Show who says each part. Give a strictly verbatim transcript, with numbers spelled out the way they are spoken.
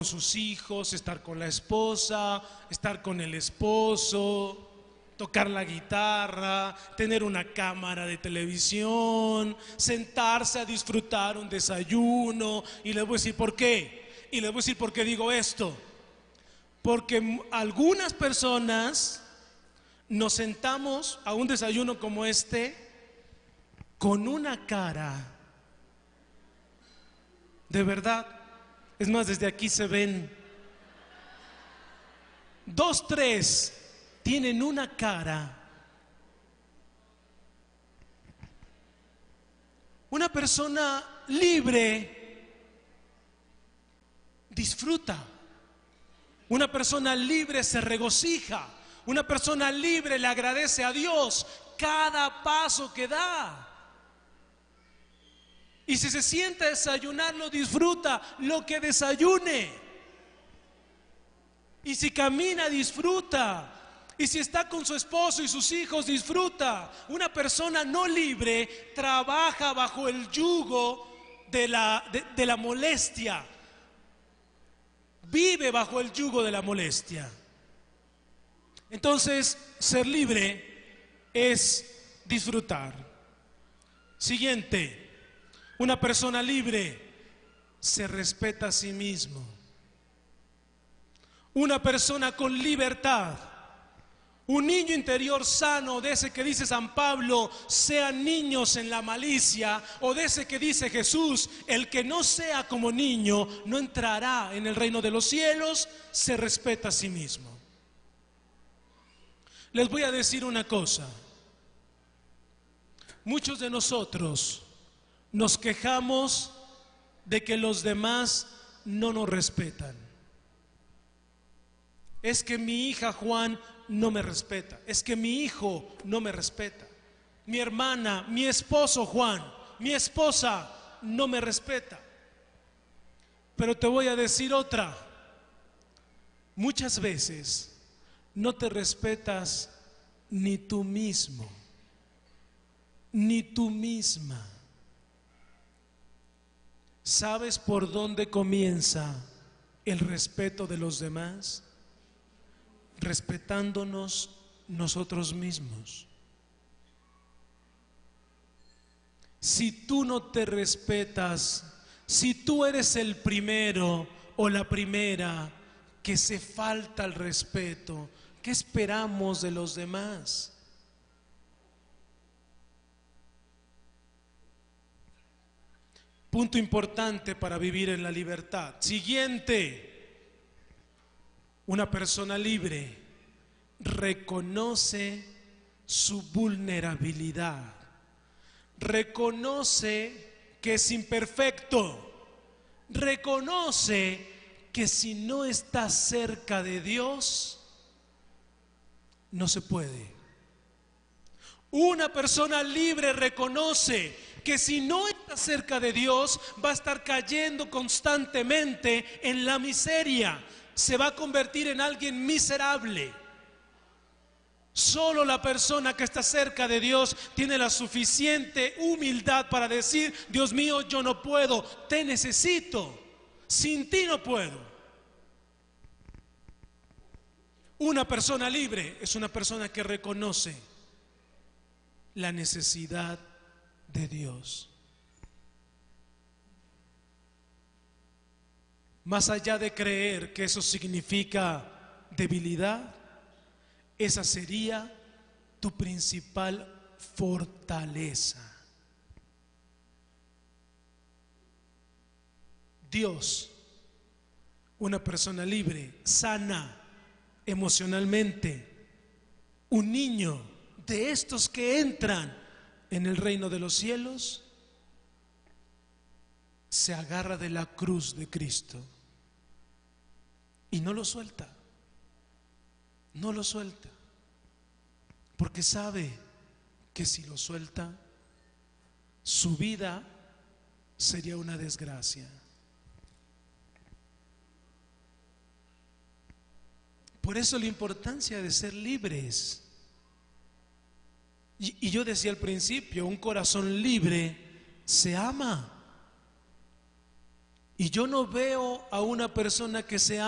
Speaker 1: sus hijos, estar con la esposa, estar con el esposo, tocar la guitarra, tener una cámara de televisión, sentarse a disfrutar un desayuno. Y les voy a decir por qué. Y les voy a decir por qué digo esto. Porque algunas personas nos sentamos a un desayuno como este con una cara, de verdad, es más, desde aquí se ven, dos, tres, tienen una cara. Una persona libre disfruta. Una persona libre se regocija. Una persona libre le agradece a Dios cada paso que da. Y si se sienta a desayunar, lo disfruta, lo que desayune. Y si camina, disfruta. Y si está con su esposo y sus hijos, disfruta. Una persona no libre trabaja bajo el yugo de la, de, de la molestia. Vive bajo el yugo de la molestia. Entonces, ser libre es disfrutar. Siguiente. Una persona libre se respeta a sí mismo. Una persona con libertad, un niño interior sano, de ese que dice San Pablo, sean niños en la malicia, o de ese que dice Jesús, el que no sea como niño no entrará en el reino de los cielos, se respeta a sí mismo. Les voy a decir una cosa. Muchos de nosotros nos quejamos de que los demás no nos respetan. Es que mi hija Juan no me respeta. Es que mi hijo no me respeta. Mi hermana, mi esposo Juan, mi esposa no me respeta. Pero te voy a decir otra. Muchas veces no te respetas ni tú mismo, ni tú misma. ¿Sabes por dónde comienza el respeto de los demás? Respetándonos nosotros mismos. Si tú no te respetas, si tú eres el primero o la primera que se falta el respeto, ¿qué esperamos de los demás? Punto importante para vivir en la libertad. Siguiente. Una persona libre reconoce su vulnerabilidad, reconoce que es imperfecto, reconoce que si no está cerca de Dios, no se puede. Una persona libre reconoce que si no está cerca de Dios, va a estar cayendo constantemente en la miseria. Se va a convertir en alguien miserable. Solo la persona que está cerca de Dios tiene la suficiente humildad para decir: Dios mío, yo no puedo, te necesito, sin ti no puedo. Una persona libre es una persona que reconoce la necesidad de Dios. Más allá de creer que eso significa debilidad, esa sería tu principal fortaleza. Dios, una persona libre, sana emocionalmente, un niño de estos que entran en el reino de los cielos, se agarra de la cruz de Cristo y no lo suelta, no lo suelta, porque sabe que si lo suelta, su vida sería una desgracia. Por eso la importancia de ser libres. Y, y yo decía al principio, un corazón libre se ama. Y yo no veo a una persona que se